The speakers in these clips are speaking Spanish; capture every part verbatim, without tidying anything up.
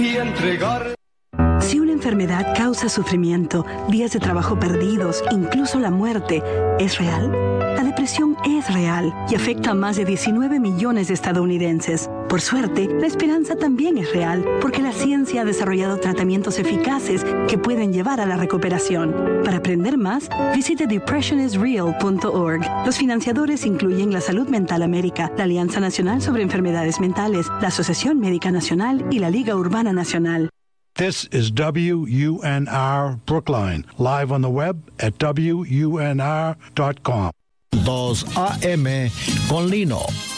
y entregar. Si una enfermedad causa sufrimiento, días de trabajo perdidos, incluso la muerte, ¿es real? La depresión es real y afecta a más de diecinueve millones de estadounidenses. Por suerte, la esperanza también es real, porque la ciencia ha desarrollado tratamientos eficaces que pueden llevar a la recuperación. Para aprender más, visite depression is real punto org. Los financiadores incluyen la Salud Mental América, la Alianza Nacional sobre Enfermedades Mentales, la Asociación Médica Nacional y la Liga Urbana Nacional. This is W U N R Brookline, live on the web at W U N R dot com. dos A M con Lino.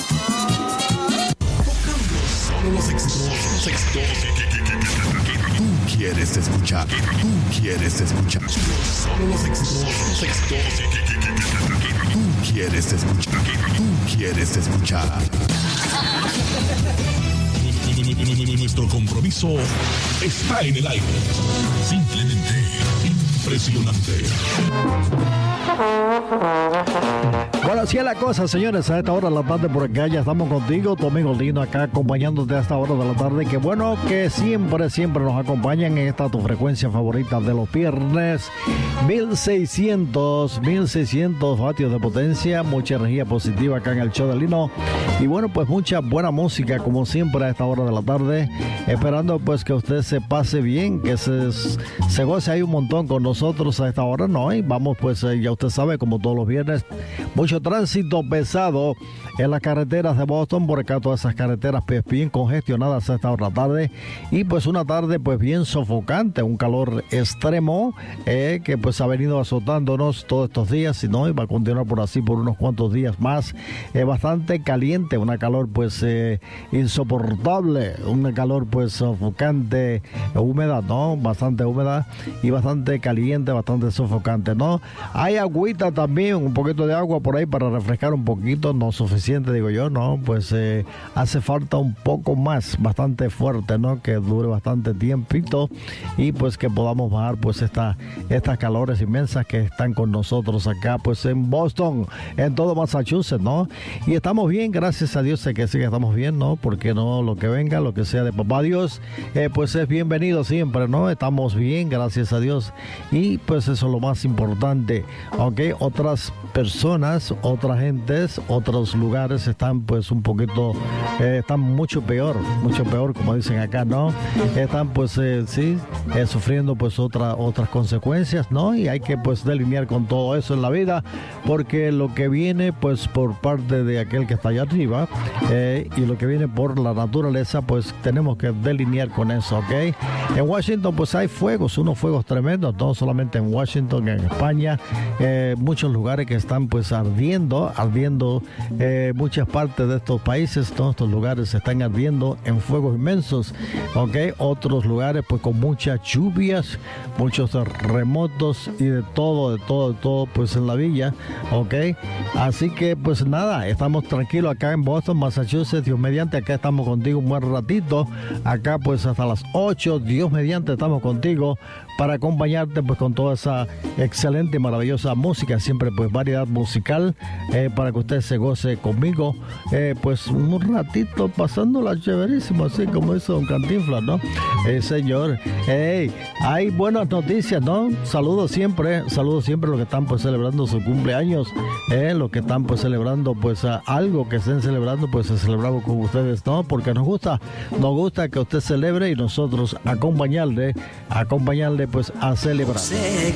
Solo los éxitos, los éxitos que tú quieres escuchar. Tú quieres escuchar. Solo los éxitos, los éxitos que tú quieres escuchar. Tú quieres escuchar. Nuestro compromiso está en el aire. Simplemente impresionante. Bueno, así es la cosa, señores. A esta hora de la tarde por acá ya estamos contigo, tu amigo Lino, acá acompañándote a esta hora de la tarde. Que bueno que siempre, siempre nos acompañan en esta tu frecuencia favorita de los viernes. mil seiscientos vatios de potencia, mucha energía positiva acá en el show de Lino. Y bueno, pues mucha buena música, como siempre, a esta hora de la tarde. Esperando pues que usted se pase bien, que se, se goce ahí un montón con nosotros a esta hora, ¿no? Y vamos pues, eh, ya usted sabe, como todos los viernes, mucho tránsito pesado en las carreteras de Boston, por acá todas esas carreteras pues bien congestionadas a esta hora de la tarde, y pues una tarde pues bien sofocante, un calor extremo eh, que pues ha venido azotándonos todos estos días, y no, y va a continuar por así por unos cuantos días más. Eh, bastante caliente, una calor pues eh, insoportable, una calor pues sofocante, húmeda, ¿no? Bastante húmeda y bastante caliente, bastante sofocante, ¿no? Hay agüita también, un poquito de agua por ahí para refrescar un poquito, no suficiente, digo yo, ¿no? Pues eh, hace falta un poco más, bastante fuerte, ¿no? Que dure bastante tiempito y pues que podamos bajar pues esta, estas calores inmensas que están con nosotros acá pues en Boston, en todo Massachusetts, ¿no? Y estamos bien, gracias a Dios, sé que sí que estamos bien, ¿no? Porque no, lo que venga, lo que sea de papá Dios, eh, pues es bienvenido siempre, ¿no? Estamos bien, gracias a Dios, y pues eso es lo más importante, aunque otras personas, otras gentes, otros lugares están pues un poquito, eh, están mucho peor, mucho peor, como dicen acá, ¿no? Están pues, eh, sí, eh, sufriendo pues otra, otras consecuencias, ¿no? Y hay que pues delinear con todo eso en la vida, porque lo que viene pues por parte de aquel que está allá arriba, eh, y lo que viene por la naturaleza, pues tenemos que delinear con eso, ¿ok? En Washington pues hay fuegos, unos fuegos tremendos, no solamente en Washington, en España, eh, muchos lugares que están pues ardiendo, ardiendo, eh, muchas partes de estos países, todos estos lugares están ardiendo en fuegos inmensos, ¿ok? Otros lugares pues con muchas lluvias, muchos terremotos y de todo, de todo, de todo pues en la villa, ¿ok? Así que pues nada, estamos tranquilos acá en Boston, Massachusetts, Dios mediante, acá estamos contigo un buen ratito, acá pues hasta las ocho, Dios mediante estamos contigo para acompañarte pues con toda esa excelente y maravillosa música, siempre pues variedad musical, eh, para que usted se goce conmigo, eh, pues un ratito pasándola chéverísimo, así como hizo Don Cantinflas, ¿no? Eh, señor, hey, hay buenas noticias, ¿no? Saludos siempre, saludos siempre a los que están pues celebrando su cumpleaños, eh, los que están pues celebrando pues a algo que estén celebrando, pues se celebramos con ustedes, ¿no? Porque nos gusta, nos gusta que usted celebre y nosotros acompañarle, acompañarle pues a celebrar.